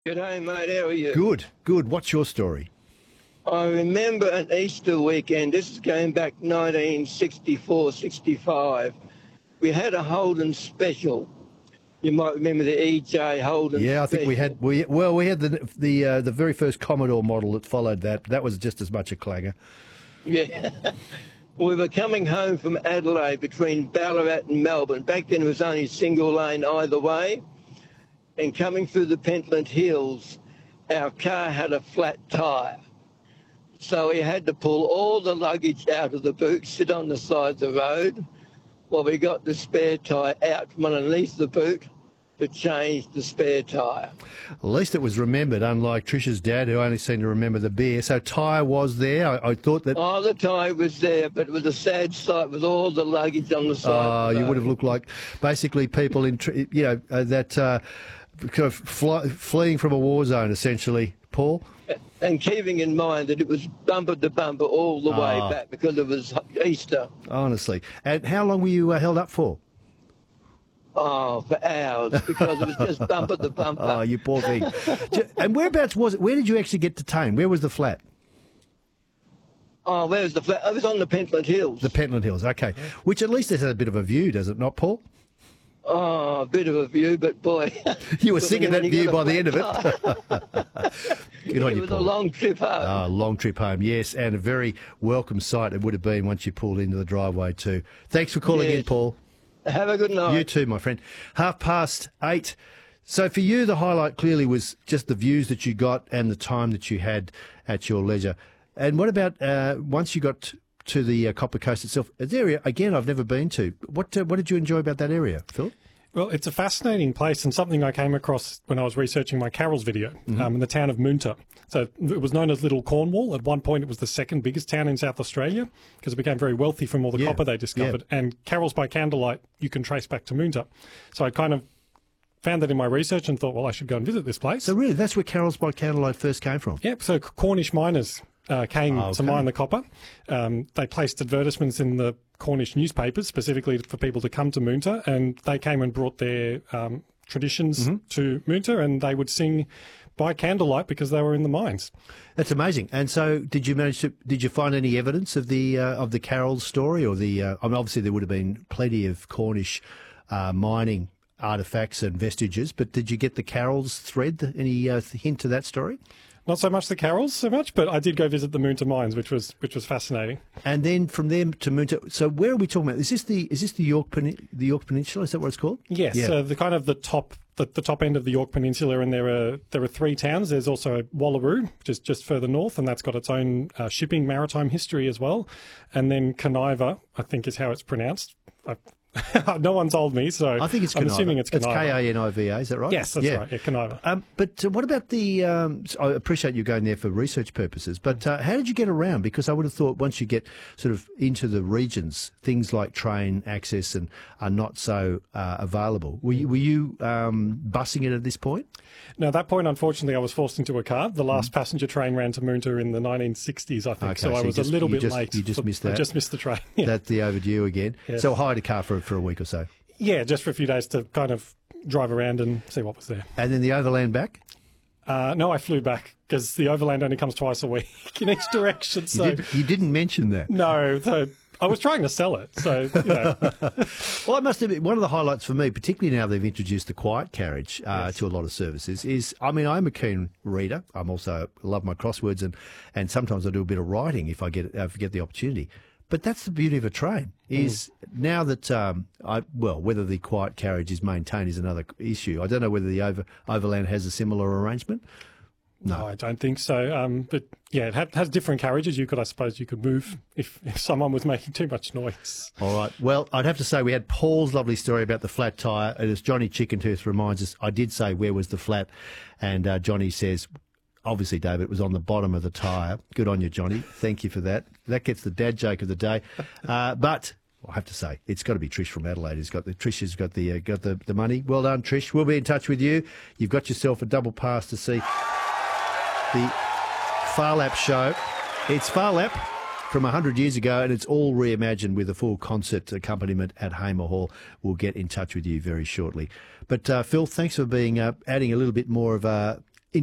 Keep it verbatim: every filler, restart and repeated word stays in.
G'day, mate. How are you? Good, good. What's your story? I remember an Easter weekend. This is going back nineteen sixty-four, sixty-five. We had a Holden special. You might remember the E J Holden Yeah, I special. think we had. We well, we had the the uh, the very first Commodore model that followed that. That was just as much a clanger. Yeah. We were coming home from Adelaide between Ballarat and Melbourne. Back then it was only single lane either way. And coming through the Pentland Hills, our car had a flat tyre. So we had to pull all the luggage out of the boot, sit on the side of the road, while we got the spare tyre out from underneath the boot to change the spare tyre. At least it was remembered, unlike Trish's dad, who only seemed to remember the beer. So tyre was there. I, I thought that. Oh, the tyre was there, but it was a sad sight with all the luggage on the side. Oh, of the you would road. have looked like basically people in, tr- you know, uh, that uh, kind of fly, fleeing from a war zone, essentially, Paul. And keeping in mind that it was bumper to bumper all the way Ah. back because it was Easter. Honestly. And how long were you uh, held up for? Oh, for hours because it was just bumper to bumper. Oh, you poor thing. J- and whereabouts was it? Where did you actually get detained? Where was the flat? Oh, where was the flat? I was on the Pentland Hills. The Pentland Hills, okay. Which at least has a bit of a view, does it not, Paul? Oh, a bit of a view, but boy. You were when sick of that you view got by a the end of flat it. Good It on you, was a Paul. long trip home. Ah, long trip home, yes, and a very welcome sight it would have been once you pulled into the driveway too. Thanks for calling in, Yes. Paul. Have a good night. You too, my friend. Half past eight. So for you, the highlight clearly was just the views that you got and the time that you had at your leisure. And what about uh, once you got to the uh, Copper Coast itself? An area, again, I've never been to. What uh, what did you enjoy about that area, Phil? Well, it's a fascinating place and something I came across when I was researching my Carols video Mm-hmm. um, in the town of Moonta. So it was known as Little Cornwall. At one point, it was the second biggest town in South Australia because it became very wealthy from all the Yeah, copper they discovered. And Carols by candlelight, you can trace back to Moonta. So I kind of found that in my research and thought, well, I should go and visit this place. So really, that's where Carols by Candlelight first came from. Yep, so Cornish miners uh, came Oh, to okay. mine the copper. Um, they placed advertisements in the Cornish newspapers specifically for people to come to Moonta, and they came and brought their um, traditions Mm-hmm. to Moonta, and they would sing by candlelight because they were in the mines. That's amazing. And so, did you manage to? Did you find any evidence of the uh, of the Carols story, or the? Uh, I mean, obviously there would have been plenty of Cornish uh, mining artifacts and vestiges, but did you get the Carols thread? Any uh, hint to that story? Not so much the Carols so much, but I did go visit the Moonta mines, which was which was fascinating. And then from them to Moonta. So where are we talking about? Is this the is this the York Pen- the York Peninsula? Is that what it's called? Yes, Yeah. so the kind of the top the, the top end of the York Peninsula, and there are there are three towns. There's also Wallaroo, which is just further north, and that's got its own uh, shipping maritime history as well. And then Kaniva, I think is how it's pronounced. I, no one told me, so I think it's I'm Kaniva. assuming it's It's Kaniva. K A N I V A. Is that right? Yes, that's right. Yeah, Kaniva. Um, but uh, what about the? Um, I appreciate you going there for research purposes. But uh, how did you get around? Because I would have thought once you get sort of into the regions, things like train access and are not so uh, available. Were you, were you um, bussing it at this point? Now, at that point, unfortunately, I was forced into a car. The last passenger train ran to Moonta in the nineteen sixties, I think, Okay, so so I you was just- a little you bit just- late. you just for- missed I that. just missed the train. Yeah. That's the overdue again. Yes. So I hired a car for for a week or so, Yeah, just for a few days to kind of drive around and see what was there. and then the overland back. Uh, no, I flew back because the overland only comes twice a week in each direction. You, So did, you didn't mention that. no, so I was trying to sell it. So you know, Well, I must admit, one of the highlights for me, particularly now they've introduced the quiet carriage uh, to a lot of services, is, I mean, I'm a keen reader. I'm also love my crosswords, and, and sometimes I do a bit of writing if I get if I get the opportunity. But that's the beauty of a train, is now that, um, I well, whether the quiet carriage is maintained is another issue. I don't know whether the over, Overland has a similar arrangement. no, I don't think so. Um, but yeah, it had, has different carriages. You could, I suppose, you could move if, if someone was making too much noise. All right. Well, I'd have to say we had Paul's lovely story about the flat tyre. And as Johnny Chickentooth reminds us, I did say, where was the flat? And uh, Johnny says, obviously, David, it was on the bottom of the tyre. Good on you, Johnny. Thank you for that. That gets the dad joke of the day. Uh, but I have to say, it's got to be Trish from Adelaide who's got the Trish has got the uh, got the, the money. Well done, Trish. We'll be in touch with you. You've got yourself a double pass to see the Far Lap show. It's Far Lap from one hundred years ago, and it's all reimagined with a full concert accompaniment at Hamer Hall. We'll get in touch with you very shortly. But uh, Phil, thanks for being uh, adding a little bit more of a